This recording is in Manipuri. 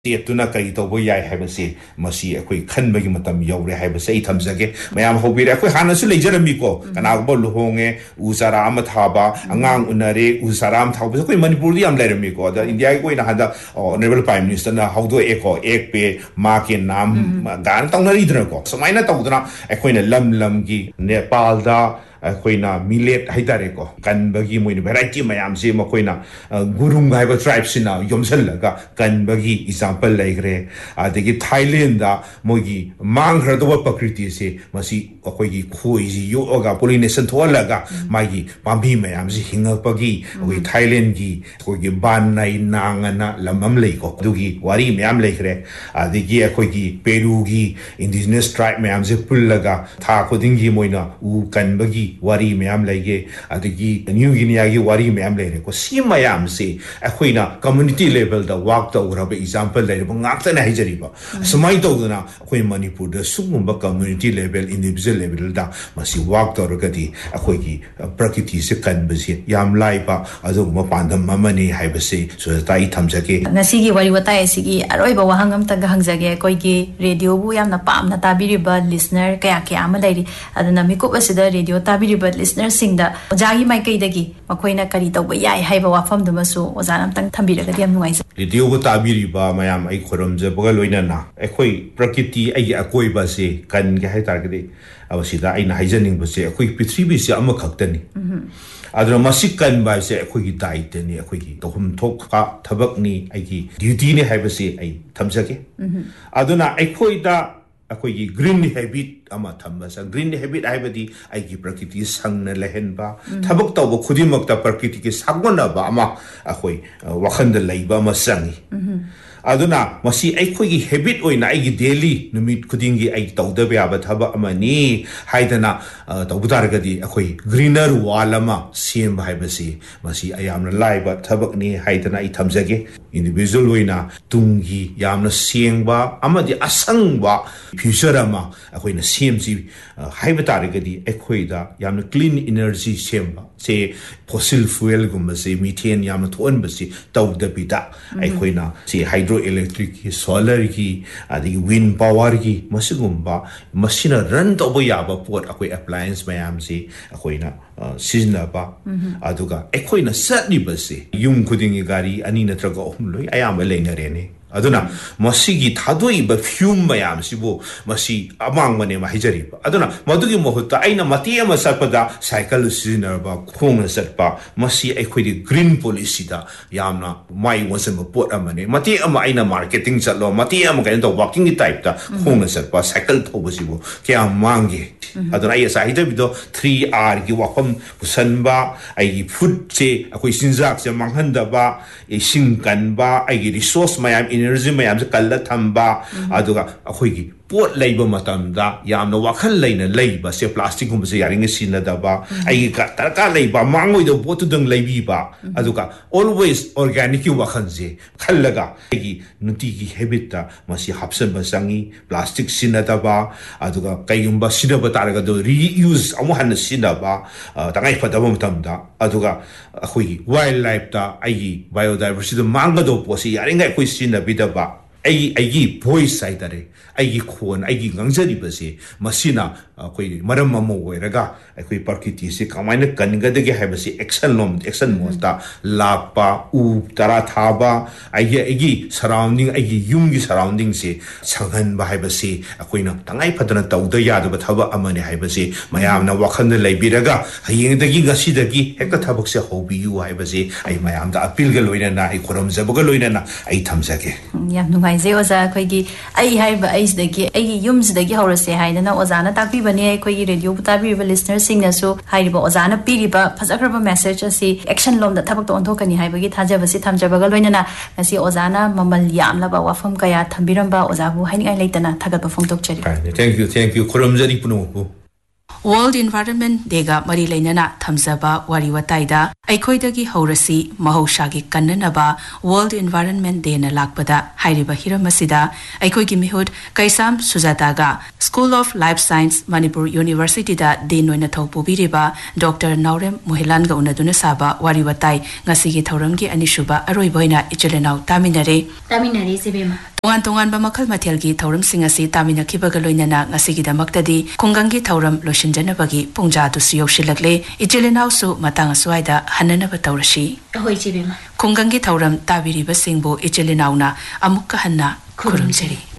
Tuna kari to boy yai have a say, Masi, a quick Kanbagamatam Yori have a say, Tamsake, Mayam Hobira, Hanasu Jeremico, and Albo Luhonge, Usaram Taba, Angang Unare, Usaram Taba, Manipuriam Leremico, the India going to have or Never Prime Minister, how do echo, Ekpe, Markin Nam, Gan Tonga. So mine Togana, a queen a Lamgi, Nepal. Koina millet haitareko kan bagi mo variety mayam se mo koina gurung haiba tribes na yomsel laga kan bagi example laigre adegi Thailand da mogi mangra do prakriti se masi akoi khoi ji yoga pollination tholaga magi pambi mayam ji hinga pagi oi Thailand gi koi ban nai nangana lamam leiko dugi wari mayam laigre adegi akoi gi Peru gi indigenous tribe mayam je pullaga tha khoding gi moina u kan bagi Wari Mayam Lege, Adigi, New Guinea Wari Mayam Lego, see Mayam say, Aquina, community level, the walk over example, like Bangatan Hajariba. So my dogana, Queen Manipur, the Sumba community level, individual level, da must you walk to Rogati, Aquaki, Prakiti, Sekan Basi, Yam Laipa, Azumapanda Mamani, Hibase, so that I Tamzaki. Nasigi, Wariwata, Sigi, Aroiba Wahangam Tagangzage, Koigi, Radio Buyam, Napam, Natabiriba, listener, Kayaki Amaladi, Adanamiko was the radio Tabi. But listeners sing the Jagi Mike Dagi, Makoina Carito, Yai, Haiba from the Maso, was an Tambira, the noise. The Dio Tabiriba, Mayam, Ikorum, the Bogaloina, Equi, Prakiti, Akoi Base, Kan Gahetagade, I was in Hizening, but say a quick Pitribis, Amakatani. Other Masikan by say a quick died, and a quickie, to whom talk Tabakni, Agi, Dutini have a say, a Tamsaki. Adona, Equida. Akoi green habit ama thambas green habit aibadi aigi prakriti sangna lehenba thabak tawba khudimak ta prakriti ke sagona ba ama akoi wakhanda leiba ma sangi aduna masi aikoi gi habit oina aigi daily numit khudingi ai tawdabe aba thaba amani haidana tawbudargadi akoi greener wall ama sem haibasi masi ayamna laiba thabak ni haidana ai thamjage individual oina tungi yamna sengba amadi asangba future ama akoina CMC haibatarigadi ekoida yamna clean energy semba se fossil fuel gumba se methane yamna thon basi tawda bida ekoina se hydroelectric solar ki adi wind power ki masigumba machine run to yaba pot akoi appliance mayam se akoina seasonal ba aduga ekoina satni basi yum khudingi gari ani natraga omloi ayam leinarene Aduna, Masigi Tadoi, but fume mayam, Sibo, Masi, among my name, Hijariba. Aduna, Madugi Mohuta, Aina Matia Masapada, cycle sinner, Kong Setpa, Masi equity green policida, Yamna, my wasn't a port amane, Matia Maina marketing salo, Matia Magento walking type, Kong Setpa, cycle Tobosibo, Kia Mangi. Aduna, yes, I did 3R, Giwakom, Sanba, I food say, a question Zaks, a Manghanda ba, a Shinkan ba, I resource my energy mayam se kalla thamba aduga akhoi pot leiba matam da yamna wakhal leina leiba se plastic gum se yaring sin da ba ai ka tarka leiba mangoi do pot dung leibi ba aduga always organic wakhan je khallaga gi nuti gi habit da masi hapsan basangi plastic sin da ba aduga kayumba sida ba taraga do reuse amu han sin da ba tangai phadaba matam da aduga akhoi wildlife da ai biodiversity manga do posi yaring ai khoi sin Bidaba, Aigi voice side, Aigi Kuan, Aigi Gangzari Basi, Masina, Maramamo, Raga, Aqui Parkiti, Kamana Kanga de Habasi, Excelom, Exel Mosta, Lapa, U, Tarataba, Aigi surrounding, Aigi Yungi surrounding, say, Sangan Bahibasi, Aquina, Tangai Patana, the Yard of Taba Amani Hibasi, Mayamna Wakanda Labiraga, Haying the Giga Sidagi, Hecataboxa Hobi, you Hibasi, I Mayam, the Apilgaloina, I Kuram Zabogaloina, I Tamzake. Zeoza, Quigi, I have ice the Yums the Gihorse, Haidana, Ozana, Tapi Bane, Quigi, Radio Tabi, listeners sing us so, Haiba, Ozana, Piriba, Pasakraba message, see, action long the Tabak on Tokani, Hibagi, Tajavasi, Tamjabagaloina, I see Ozana, Mamal Yam, Laba, Wafam Kaya, Tambiramba, Ozabu, Hiding I Latana, Tagapafong Tokcheri. Thank you, Kurumzari Puno. World Environment Dega Marilainana Tamzaba Wariwataida Aikoidagi Horasi Mahoshagi Kananaba World Environment Day na Lakpada Hairiba Hiramasida Aikoigi Mihud Kaisam Suzataga School of Life Science Manipur University da Denoina Topubiriba Dr. Naurem Muhilanga Unaduna Saba Wariwatai Ngasigi Tauramgi Anishuba Aroiboina Ichelenau Taminare Sibima Tongan tongan ba makhal mathel-gi thauram sing asi taminakhibaga loinana ngasigidamaktadi khungangi thauram loishinjanabagi pungja du su yaushilakle ichilinau su matang aswaida hananaba taurashi hoi chibima khungangi thauram tabiriba singbu ichilinauna amukka hanna khurumjari